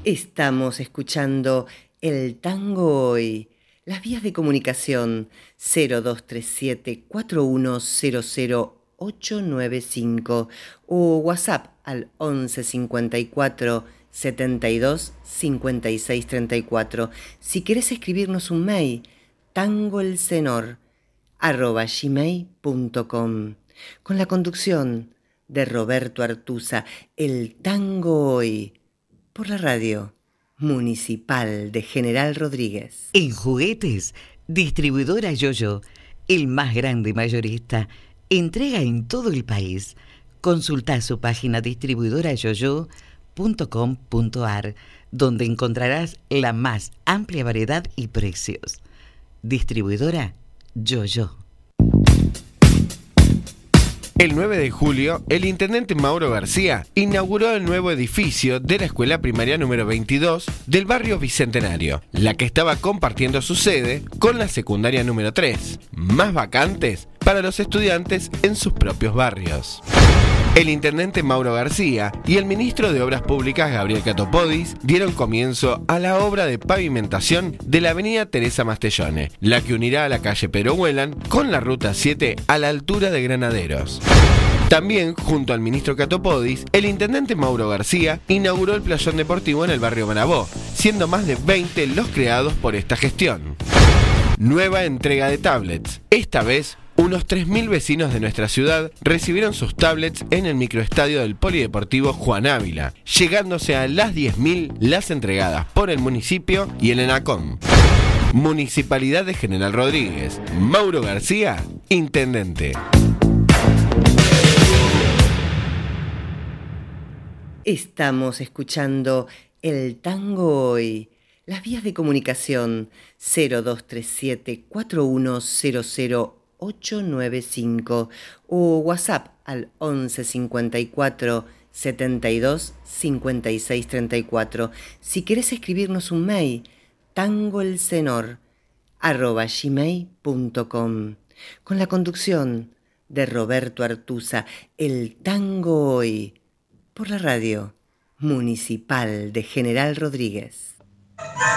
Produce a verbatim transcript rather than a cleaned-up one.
Estamos escuchando El Tango Hoy. Las vías de comunicación cero dos tres siete, cuatro uno cero cero, ocho nueve cinco o WhatsApp al once cincuenta y cuatro, setenta y dos, cincuenta y seis treinta y cuatro. Si querés escribirnos un mail, tangoelcenor arroba gmail punto com, con la conducción de Roberto Artuza. El Tango Hoy, por la radio municipal de General Rodríguez. En juguetes, distribuidora Yoyo, el más grande mayorista, entrega en todo el país. Consulta su página distribuidora yoyo punto com punto ar, donde encontrarás la más amplia variedad y precios. Distribuidora Yoyo. El nueve de julio, el intendente Mauro García inauguró el nuevo edificio de la escuela primaria número veintidós del barrio Bicentenario, la que estaba compartiendo su sede con la secundaria número tres, más vacantes para los estudiantes en sus propios barrios. El intendente Mauro García y el ministro de Obras Públicas Gabriel Catopodis dieron comienzo a la obra de pavimentación de la avenida Teresa Mastellone, la que unirá a la calle Pedro Huelan con la ruta siete a la altura de Granaderos. También, junto al ministro Catopodis, el intendente Mauro García inauguró el playón deportivo en el barrio Manabó, siendo más de veinte los creados por esta gestión. Nueva entrega de tablets. Esta vez, unos tres mil vecinos de nuestra ciudad recibieron sus tablets en el microestadio del Polideportivo Juan Ávila, llegándose a las diez mil las entregadas por el municipio y el ENACOM. Municipalidad de General Rodríguez. Mauro García, intendente. Estamos escuchando El Tango Hoy. Las vías de comunicación cero dos tres siete, cuatro uno cero cero, ocho nueve cinco o WhatsApp al once cincuenta y cuatro, setenta y dos, cincuenta y seis treinta y cuatro. Si querés escribirnos un mail, tangoelcenor arroba gmail punto com, con la conducción de Roberto Artuza. El Tango Hoy, por la radio municipal de General Rodríguez.